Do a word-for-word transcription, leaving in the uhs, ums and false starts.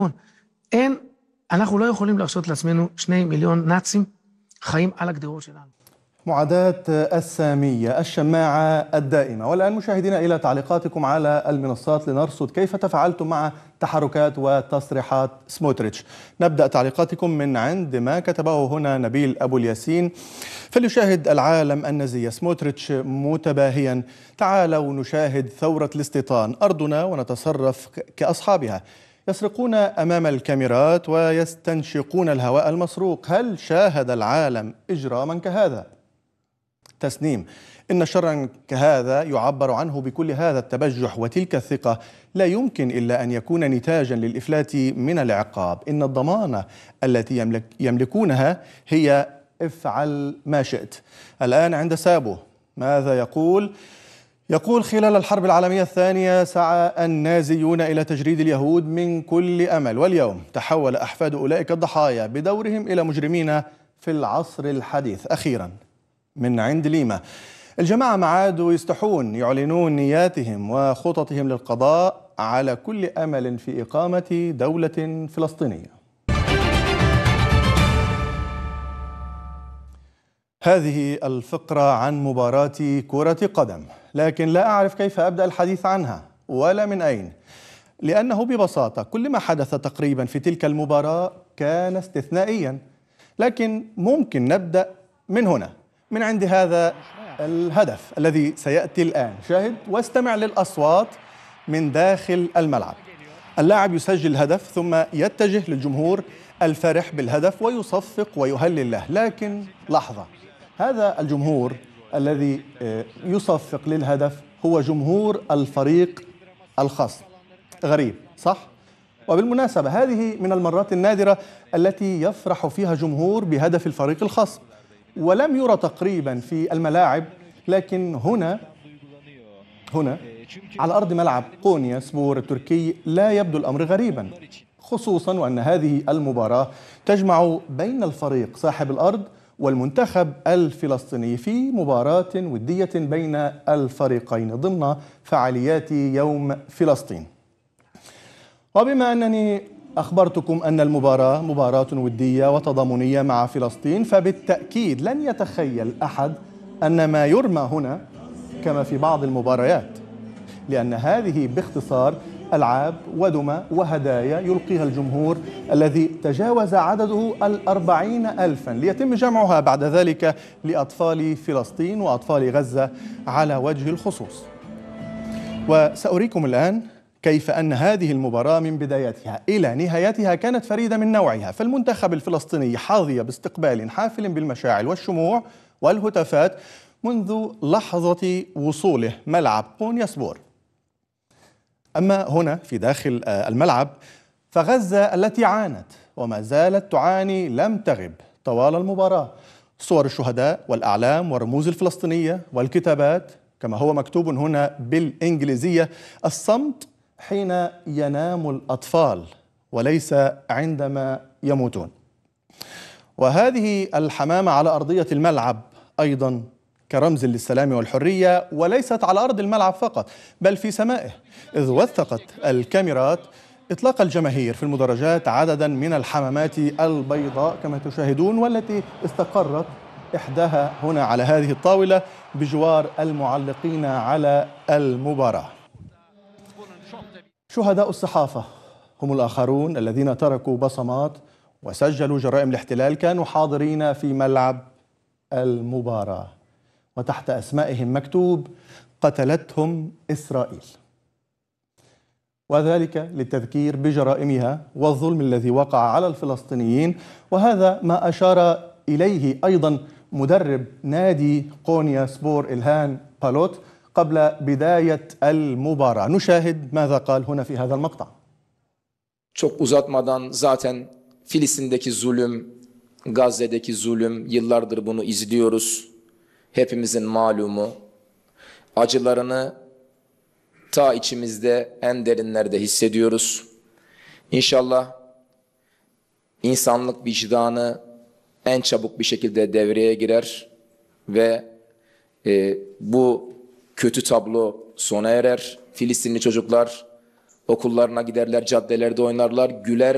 אין, אנחנו לא יכולים להרשות לעצמנו שני מיליון נאצים חיים על הגדרות שלנו. معاداة السامية الشماعة الدائمة. والآن مشاهدينا إلى تعليقاتكم على المنصات لنرصد كيف تفاعلتم مع تحركات وتصريحات سموتريتش. نبدأ تعليقاتكم من عند ما كتبه هنا نبيل أبو الياسين: فليشاهد العالم النزية سموتريتش متباهيا، تعالوا نشاهد ثورة الاستيطان، أرضنا ونتصرف كأصحابها. يسرقون أمام الكاميرات ويستنشقون الهواء المسروق، هل شاهد العالم إجراما كهذا؟ تسنيم: إن شرا كهذا يعبر عنه بكل هذا التبجح وتلك الثقة لا يمكن إلا أن يكون نتاجا للإفلات من العقاب. إن الضمانة التي يملك يملكونها هي افعل ما شئت. الآن عند سابو، ماذا يقول؟ يقول: خلال الحرب العالمية الثانية سعى النازيون إلى تجريد اليهود من كل أمل، واليوم تحول أحفاد أولئك الضحايا بدورهم إلى مجرمين في العصر الحديث. أخيرا من عند ليما: الجماعة ما عادوا يستحون يعلنون نياتهم وخططهم للقضاء على كل أمل في إقامة دولة فلسطينية. هذه الفقرة عن مباراة كرة قدم، لكن لا أعرف كيف أبدأ الحديث عنها ولا من أين، لأنه ببساطة كل ما حدث تقريبا في تلك المباراة كان استثنائيا. لكن ممكن نبدأ من هنا، من عند هذا الهدف الذي سيأتي الآن. شاهد واستمع للأصوات من داخل الملعب. اللاعب يسجل الهدف ثم يتجه للجمهور الفرح بالهدف ويصفق ويهلل له. لكن لحظة، هذا الجمهور الذي يصفق للهدف هو جمهور الفريق الخصم. غريب صح؟ وبالمناسبة هذه من المرات النادرة التي يفرح فيها جمهور بهدف الفريق الخصم، ولم يرى تقريبا في الملاعب. لكن هنا هنا على أرض ملعب قونيا سبور التركي لا يبدو الأمر غريبا، خصوصا وأن هذه المباراة تجمع بين الفريق صاحب الأرض والمنتخب الفلسطيني في مباراة ودية بين الفريقين ضمن فعاليات يوم فلسطين. وبما أنني أخبرتكم أن المباراة مباراة ودية وتضامنية مع فلسطين، فبالتأكيد لن يتخيل أحد أن ما يرمى هنا كما في بعض المباريات، لأن هذه باختصار ألعاب ودمى وهدايا يلقيها الجمهور الذي تجاوز عدده الأربعين ألفا ليتم جمعها بعد ذلك لأطفال فلسطين وأطفال غزة على وجه الخصوص. وسأريكم الآن كيف أن هذه المباراة من بدايتها إلى نهايتها كانت فريدة من نوعها، فالمنتخب الفلسطيني حظي باستقبال حافل بالمشاعل والشموع والهتافات منذ لحظة وصوله ملعب قونيا سبور. أما هنا في داخل الملعب فغزة التي عانت وما زالت تعاني لم تغب طوال المباراة. صور الشهداء والأعلام والرموز الفلسطينية والكتابات كما هو مكتوب هنا بالإنجليزية: الصمت حين ينام الأطفال وليس عندما يموتون. وهذه الحمامة على أرضية الملعب أيضا كرمز للسلام والحرية، وليست على أرض الملعب فقط بل في سمائه، إذ وثقت الكاميرات إطلاق الجماهير في المدرجات عددا من الحمامات البيضاء كما تشاهدون، والتي استقرت إحداها هنا على هذه الطاولة بجوار المعلقين على المباراة. شهداء الصحافة هم الآخرون الذين تركوا بصمات وسجلوا جرائم الاحتلال، كانوا حاضرين في ملعب المباراة وتحت أسمائهم مكتوب: قتلتهم إسرائيل، وذلك للتذكير بجرائمها والظلم الذي وقع على الفلسطينيين. وهذا ما أشار إليه أيضا مدرب نادي قونيا سبور إلهان بالوت قبل بداية المباراة. نشاهد ماذا قال هنا في هذا المقطع. Çok uzatmadan zaten Filistin'deki zulüm, Gazze'deki zulüm, yıllardır bunu izliyoruz. Hepimizin malumu. Acılarını ta içimizde en derinlerde hissediyoruz. İnşallah insanlık vicdanı en çabuk bir şekilde devreye girer ve e, bu kötü tablo sona erer. Filistinli çocuklar okullarına giderler, caddelerde oynarlar, güler.